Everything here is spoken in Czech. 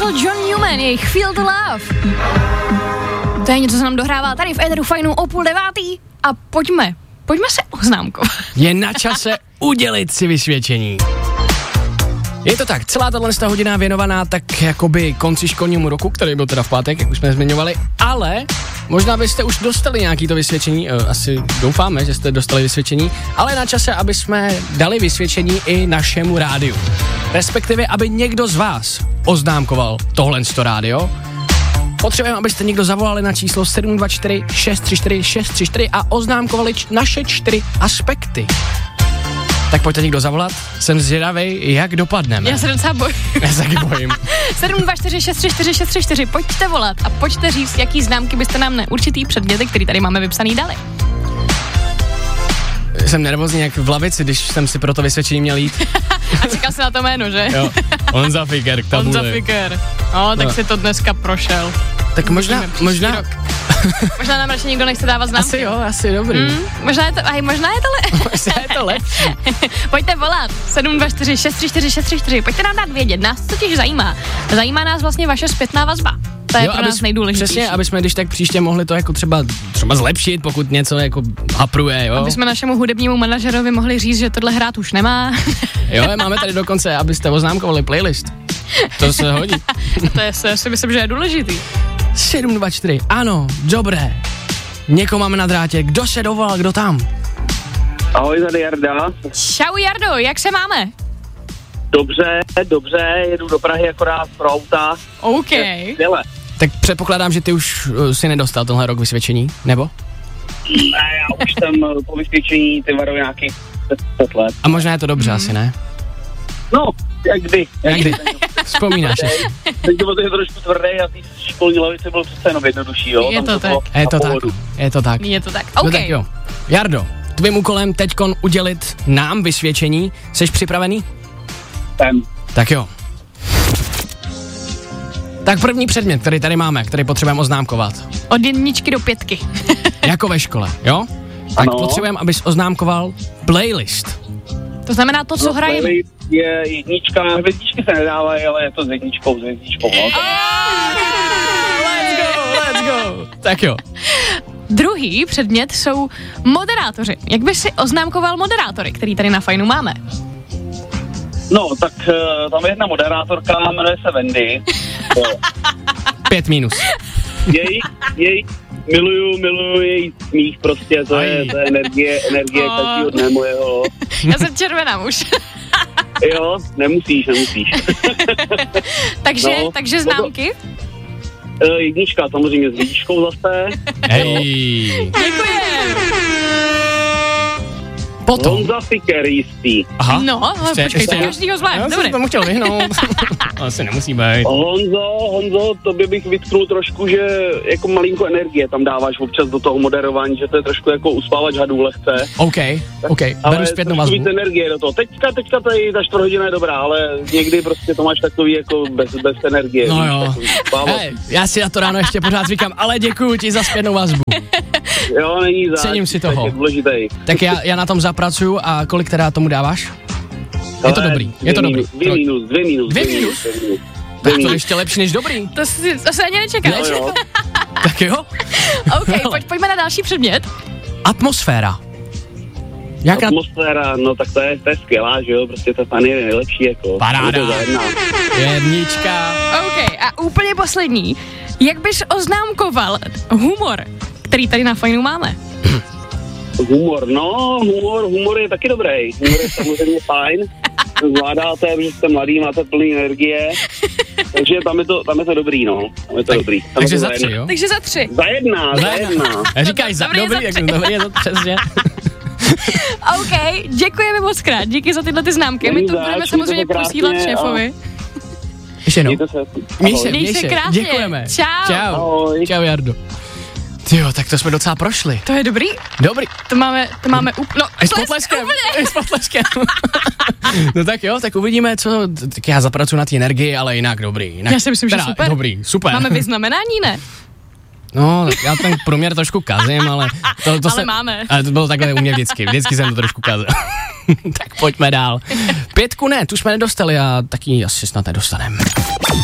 John Newman, jejich Feel the Love. To je něco, co nám dohrává tady v éteru Fajnu o 8:30 a pojďme se oznámkovat. Je na čase udělit si vysvědčení. Je to tak, celá tato hodina věnovaná tak jakoby konci školnímu roku, který byl teda v pátek, jak už jsme zmiňovali, ale možná byste už dostali nějaký to vysvědčení, asi doufáme, že jste dostali vysvědčení, ale na čase, aby jsme dali vysvědčení i našemu rádiu. Respektive, aby někdo z vás oznámkoval tohle rádio. Potřebujeme, abyste někdo zavolali na číslo 724 634 634 a oznámkovali naše 4 aspekty. Tak pojďte někdo zavolat, jsem zvědavej, jak dopadneme. Já se docela bojím. Já se taky bojím. 724 634 634, pojďte volat a pojďte říct, jaký známky byste nám na určitý předměty, který tady máme vypsaný, dali. Jsem nervózní jak v lavici, když jsem si pro to vysvědčení měl jít. A čekal se na to jméno, že? Jo, Honza Fiker k tabuli. Honza Fiker. Tak si to dneska prošel. Tak možná. Možná nám radši nikdo nechce dávat známky. Asi dobrý. Možná je to lepší. Pojďte volat. 724 634 634. Pojďte nám dát vědět. Nás totiž zajímá. Zajímá nás vlastně vaše zpětná vazba. To je pro nás nejdůležitější. Přesně, aby jsme když tak příště mohli to jako třeba zlepšit, pokud něco jako hapruje, jo. Aby jsme našemu hudebnímu manažerovi mohli říct, že tohle hrát už nemá. Jo, máme tady dokonce, abyste oznámkovali playlist. To se hodí. To si myslím, že je důležitý. 724, ano, dobré. Někoho máme na drátě, kdo se dovolal, kdo tam? Ahoj, tady Jarda. Čau Jardo, jak se máme? Dobře, jedu do Prahy akorát pro auta. OK. Tak předpokládám, že ty už si nedostal tenhle rok vysvědčení, nebo? Ne, já už jsem po vysvědčení ty varu nějakých 10 let. A možná je to dobře, asi ne? No, jak kdy. Vzpomínáš si. Teď to je trošku tvrdý a ty školní lavice bylo přece jenom jednodušší, jo? Je to tak. Je to tak. OK. No tak jo. Jardo, tvým úkolem teďkon udělit nám vysvědčení. Jseš připravený? Jsem. Tak jo. Tak první předmět, který tady máme, který potřebujeme oznámkovat. Od 1 do 5. Jako ve škole, jo? Tak potřebujeme, abys oznámkoval playlist. To znamená to, co hrajeme. Je jednička, hvězdičky se nedávají, ale je to s hvězdičkou. Let's go. Tak jo. Druhý předmět jsou moderátoři. Jak bys si oznámkoval moderátory, který tady na Fajnu máme? No, tak tam je jedna moderátorka, jmenuje se Wendy. 5-. Jej miluju její smích, prostě, to je energie každého dne mojeho. Já jsem červená už. Jo, nemusíš. takže známky? Jednička samozřejmě s hvězdičkou zase. Hej. Děkujem. Potom. Honza Fiker jistý. Aha. No, počkej, to každýho zvlášť, Já dobré. jsem tomu chtěl vyhnout. Asi nemusí být. Honzo, tobě bych vytknul trošku, že jako malinko energie tam dáváš občas do toho moderování, že to je trošku jako uspávač hadů lehce. OK, beru zpětnou vazbu. Ale víc energie do toho. Teďka tady ta 4 hodina je dobrá, ale někdy prostě to máš takový jako bez energie. No jo. Hej, já si na to ráno ještě pořád zvykám, ale děkuju ti za zpětnou vazbu. Jo, není zač. Cením si toho. Je důležitý. Tak já na tom zapracuju a kolik teda tomu dáváš? Je to dobrý. 2 minus. Tak to ještě lepší než dobrý. To se ani nečekáš. Jo. Tak jo. OK, pojďme na další předmět. Atmosféra. Atmosféra, no tak to je skvělá, že jo, prostě ta fan je nejlepší, jako. Paráda. 1. OK, a úplně poslední. Jak bys oznámkoval humor, který tady na Fajnu máme? Humor je taky dobrý. Humor je samozřejmě fajn. Zvládáte, protože jste mladý, máte plný energie. Takže tam je to dobrý, no. Tam je to dobrý. Takže za 3, jo? Takže za 3. Za jedna. Říkáš dobrý, je to přesně. OK, děkujeme moc krát, díky za tyhle ty známky. My to budeme samozřejmě posílat šéfovi. Ještě jednou. Měj se krásně. Děkujeme. Čau. Ahoj. Čau, Jardo. Jo, tak to jsme docela prošli. To je dobrý. To máme s potleskem. No tak jo, tak uvidíme, co, tak já zapracuju na té energii, ale jinak dobrý. Já si myslím, že super. Dobrý, super. Máme vyznamenání, ne? No, já ten průměr trošku kazím, ale to ale se, máme. Ale to bylo takhle u mě vždycky jsem to trošku kazil. Tak pojďme dál. 5 ne, tu jsme nedostali a taky asi snad nedostaneme.